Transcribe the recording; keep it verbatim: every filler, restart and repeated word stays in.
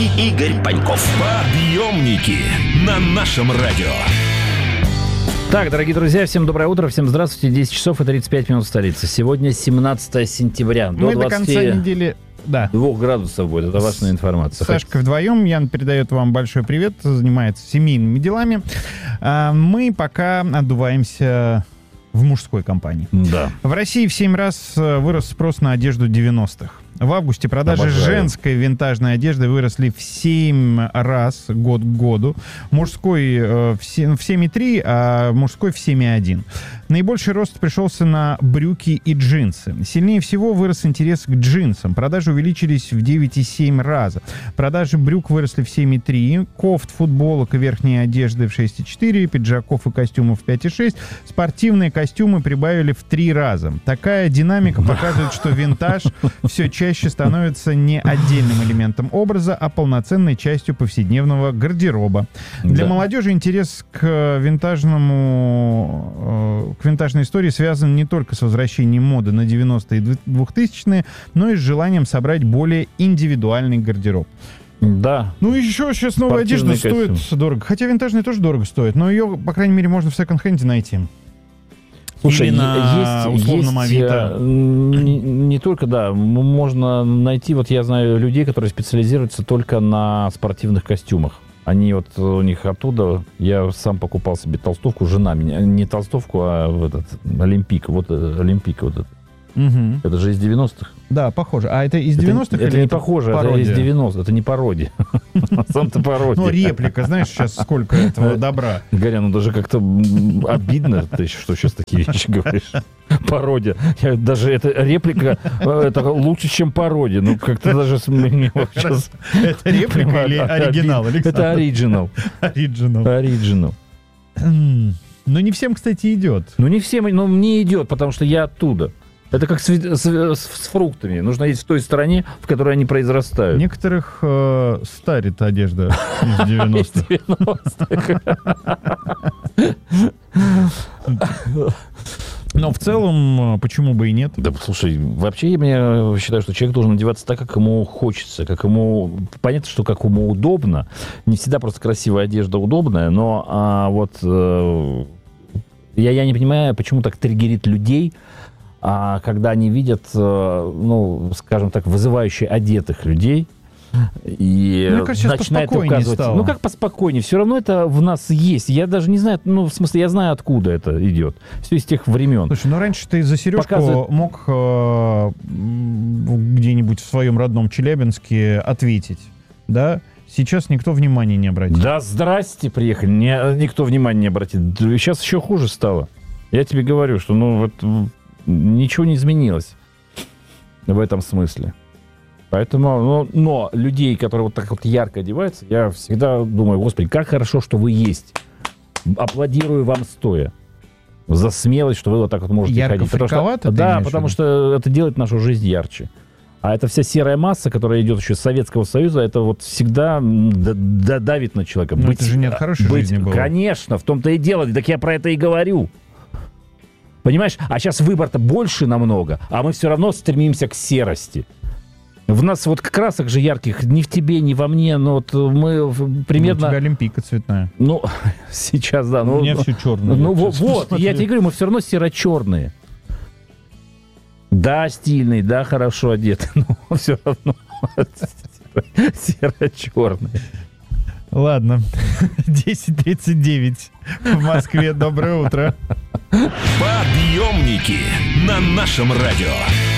и Игорь Паньков. Подъемники на нашем радио. Так, дорогие друзья, всем доброе утро, всем здравствуйте. десять часов и тридцать пять минут в столице. Сегодня семнадцатое сентября. Мы до, до конца недели... Да. Двух градусов будет, это важная информация. Сашка вдвоем, Ян передает вам большой привет, занимается семейными делами. А мы пока отдуваемся в мужской компании. Да. В России в семь раз вырос спрос на одежду девяностых. В августе продажи Обожаю. женской винтажной одежды выросли в семь раз год к году. Мужской э, в семь и три, а мужской в семь и один. Наибольший рост пришелся на брюки и джинсы. Сильнее всего вырос интерес к джинсам. Продажи увеличились в девять и семь раза. Продажи брюк выросли в семь и три, кофт, футболок и верхней одежды в шесть и четыре, пиджаков и костюмов в пять и шесть. Спортивные костюмы прибавили в три раза. Такая динамика показывает, что винтаж все чаще становится не отдельным элементом образа, а полноценной частью повседневного гардероба. Для Да. молодежи интерес к винтажному, к винтажной истории связан не только с возвращением моды на девяностые и двухтысячные, но и с желанием собрать более индивидуальный гардероб. Да. Ну, еще сейчас новая Спортивный одежда стоит костюм. дорого. Хотя винтажная тоже дорого стоит, но ее, по крайней мере, можно в секонд-хенде найти. Слушай, Или на есть, условном есть, Авито. э, Не, не только, да, м- можно найти, вот я знаю людей, которые специализируются только на спортивных костюмах. Они вот, у них оттуда, я сам покупал себе толстовку, жена меня, не толстовку, а вот этот, Олимпик, вот э, Олимпик вот этот. Угу. Это же из девяностых. Да, похоже. А это из девяностых? Это, это или не похоже, это пародия? из девяностых, это не пародия. Сам-то пародия. Ну, реплика, знаешь, сейчас сколько этого добра. Горя, ну даже как-то м, обидно, ты что сейчас такие вещи говоришь. Пародия. Я, даже эта реплика, э, это лучше, чем пародия. Ну, как-то даже с- мне вот сейчас... Это реплика или оригинал, Это Александр? оригинал. Оригинал. Оригинал. Но не всем, кстати, идет. Ну, не всем, но мне идет, потому что я оттуда. Это как с, вид- с- с- с фруктами. Нужно есть в той стране, в которой они произрастают. Некоторых э, старит одежда из девяностых. Но в целом, э, почему бы и нет? Да, слушай, вообще я считаю, что человек должен одеваться так, как ему хочется, как ему... Понятно, что как ему удобно. Не всегда просто красивая одежда удобная, но а, вот э, я, я не понимаю, почему так триггерит людей, а, когда они видят, э, ну, скажем так, вызывающе одетых людей, и Мне кажется, сейчас начинает поспокойнее указывать. стало. Ну, как поспокойнее? Все равно это в нас есть. Я даже не знаю, ну, в смысле, я знаю, откуда это идет. Все из тех времен. Слушай, ну раньше ты за сережку Показывает- мог э, м, где-нибудь в своем родном Челябинске ответить, да? Сейчас никто внимания не обратит. Да здрасте, приехали. Не- никто внимания не обратит. Сейчас еще хуже стало. Я тебе говорю, что ну вот м, ничего не изменилось в этом смысле. Поэтому, но, но людей, которые вот так вот ярко одеваются, я всегда думаю, господи, как хорошо, что вы есть. Аплодирую вам стоя. За смелость, что вы вот так вот можете Ярко ходить. Потому что- фриковато, ты да, имеешь в потому виду? что это делает нашу жизнь ярче. А эта вся серая масса, которая идет еще из Советского Союза, это вот всегда м, д- д- давит на человека. Но это же не от хорошей быть- жизни было. Конечно, в том-то и дело. Так я про это и говорю. Понимаешь? А сейчас выбор-то больше намного, а мы все равно стремимся к серости. В нас вот красок же ярких ни в тебе, ни во мне, но вот мы в- Ну, примерно... у тебя олимпийка цветная. Ну, сейчас, да. Ну, у меня ну, все черное. ну, Я вот, честно вот, смотрю. я тебе говорю, мы все равно серо-черные. Да, стильный, да, хорошо одет, но все равно серо-черные. Ладно. десять тридцать девять в Москве. Доброе утро. Подъемники на нашем радио.